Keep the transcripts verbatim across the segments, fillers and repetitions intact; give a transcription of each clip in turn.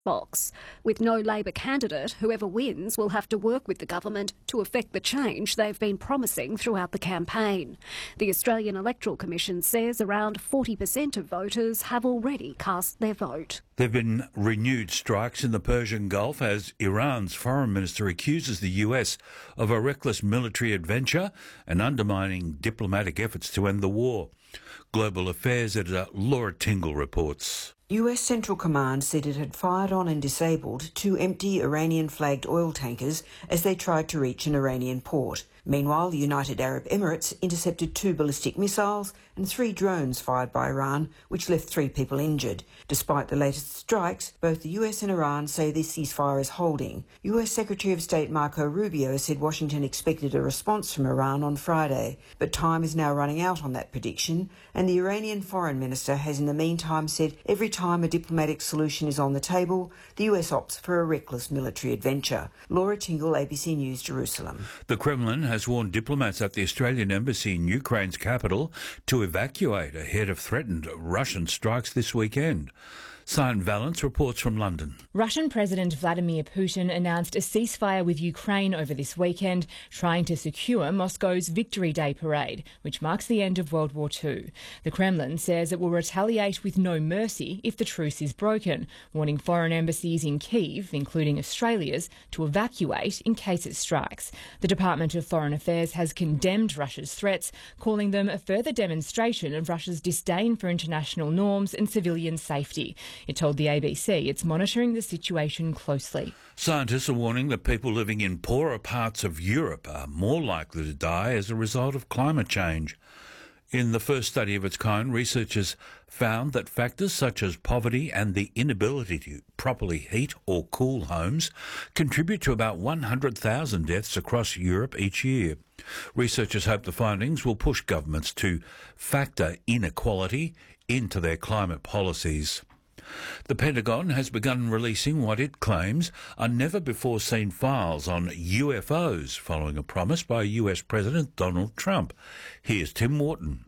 box. With no Labor candidate, whoever wins will have to work with the government to effect the change they've been promising throughout the campaign. The Australian Electoral Commission says around forty percent of voters have already cast their vote. There have been renewed strikes in the Persian Gulf as Iran's foreign minister accuses the U S of a reckless military adventure and undermining diplomatic efforts to end the war. Global Affairs editor Laura Tingle reports. U S Central Command said it had fired on and disabled two empty Iranian-flagged oil tankers as they tried to reach an Iranian port. Meanwhile, the United Arab Emirates intercepted two ballistic missiles and three drones fired by Iran, which left three people injured. Despite the latest strikes, both the U S and Iran say this ceasefire is holding. U S Secretary of State Marco Rubio said Washington expected a response from Iran on Friday, but time is now running out on that prediction, and the Iranian foreign minister has in the meantime said every time a diplomatic solution is on the table, the U S opts for a reckless military adventure. Laura Tingle, A B C News, Jerusalem. The Kremlin has warned diplomats at the Australian Embassy in Ukraine's capital to evacuate ahead of threatened Russian strikes this weekend. Sian Valence reports from London. Russian President Vladimir Putin announced a ceasefire with Ukraine over this weekend, trying to secure Moscow's Victory Day parade, which marks the end of World War Two. The Kremlin says it will retaliate with no mercy if the truce is broken, warning foreign embassies in Kyiv, including Australia's, to evacuate in case it strikes. The Department of Foreign Affairs has condemned Russia's threats, calling them a further demonstration of Russia's disdain for international norms and civilian safety. It told the A B C it's monitoring the situation closely. Scientists are warning that people living in poorer parts of Europe are more likely to die as a result of climate change. In the first study of its kind, researchers found that factors such as poverty and the inability to properly heat or cool homes contribute to about one hundred thousand deaths across Europe each year. Researchers hope the findings will push governments to factor inequality into their climate policies. The Pentagon has begun releasing what it claims are never-before-seen files on U F Os following a promise by U S President Donald Trump. Here's Tim Wharton.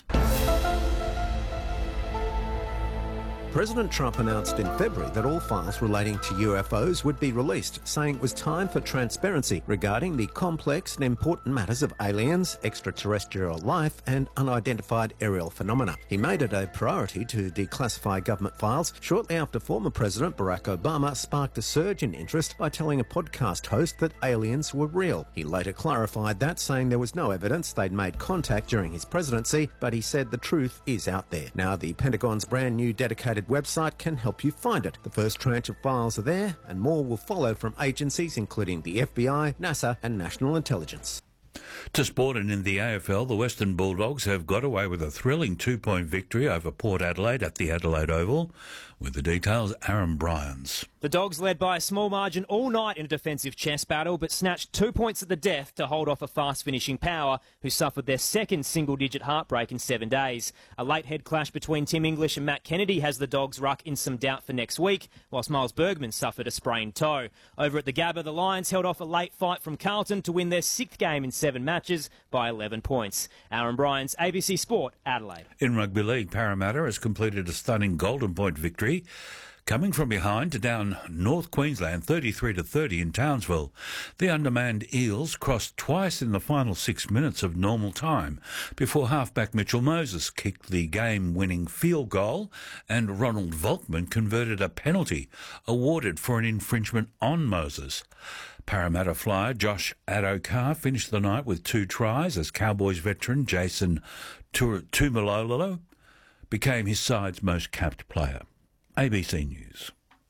President Trump announced in February that all files relating to U F Os would be released, saying it was time for transparency regarding the complex and important matters of aliens, extraterrestrial life and unidentified aerial phenomena. He made it a priority to declassify government files shortly after former President Barack Obama sparked a surge in interest by telling a podcast host that aliens were real. He later clarified that, saying there was no evidence they'd made contact during his presidency, but he said the truth is out there. Now the Pentagon's brand new dedicated website can help you find it. The first tranche of files are there, and more will follow from agencies including the F B I, NASA and National Intelligence. To sport, and in the A F L, the Western Bulldogs have got away with a thrilling two-point victory over Port Adelaide at the Adelaide Oval. With the details, Aaron Bryans. The Dogs led by a small margin all night in a defensive chess battle, but snatched two points at the death to hold off a fast-finishing Power, who suffered their second single-digit heartbreak in seven days. A late head clash between Tim English and Matt Kennedy has the Dogs' ruck in some doubt for next week, whilst Miles Bergman suffered a sprained toe. Over at the Gabba, the Lions held off a late fight from Carlton to win their sixth game in seven matches by eleven points. Aaron Bryans, A B C Sport, Adelaide. In Rugby League, Parramatta has completed a stunning Golden Point victory, coming from behind to down North Queensland thirty-three to thirty in Townsville. The undermanned Eels crossed twice in the final six minutes of normal time before halfback Mitchell Moses kicked the game-winning field goal and Ronald Volkman converted a penalty awarded for an infringement on Moses. Parramatta flyer Josh Adokar finished the night with two tries as Cowboys veteran Jason Tuimoloau became his side's most capped player. A B C News.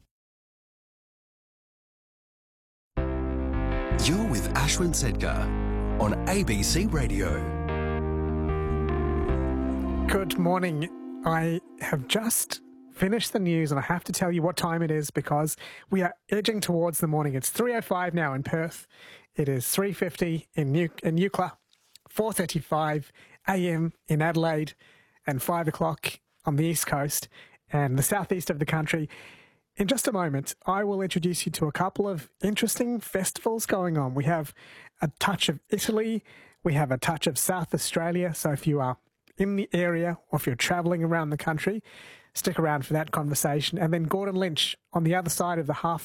You're with Ashwin Sedgar on A B C Radio. Good morning. I have just finished the news and I have to tell you what time it is because we are edging towards the morning. It's three oh five now in Perth. It is three fifty in, New- in Eucla, four thirty-five a m in Adelaide and five o'clock on the East Coast and the southeast of the country. In just a moment, I will introduce you to a couple of interesting festivals going on. We have a touch of Italy. We have a touch of South Australia. So if you are in the area or if you're travelling around the country, Stick around for that conversation. And then Gordon Lynch on the other side of the half